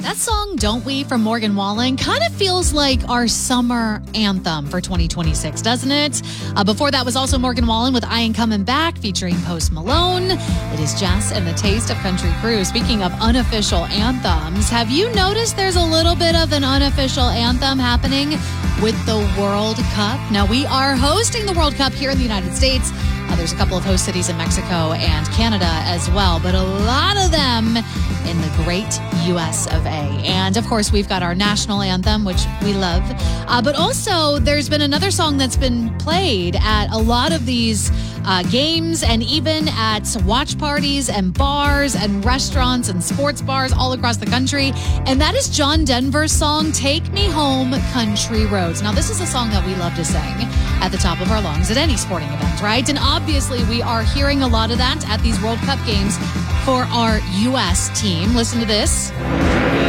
That song, Don't We, from Morgan Wallen, kind of feels like our summer anthem for 2026, doesn't it? Before that was also Morgan Wallen with I Ain't Coming Back, featuring Post Malone. It is Jess and the Taste of Country Cruise. Speaking of unofficial anthems, have you noticed there's a little bit of an unofficial anthem happening with the World Cup? Now, we are hosting the World Cup here in the United States. There's a couple of host cities in Mexico and Canada as well, but a lot of them in the great U.S. of A. And, of course, we've got our national anthem, which we love. But also, there's been another song that's been played at a lot of these games and even at watch parties and bars and restaurants and sports bars all across the country. And that is John Denver's song, Take Me Home, Country Roads. Now, this is a song that we love to sing at the top of our lungs at any sporting event, right? And obviously, we are hearing a lot of that at these World Cup games for our U.S. team. Listen to this.